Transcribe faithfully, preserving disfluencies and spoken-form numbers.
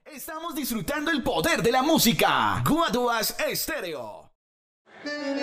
Estamos disfrutando el poder de la música. Guaduas Estéreo.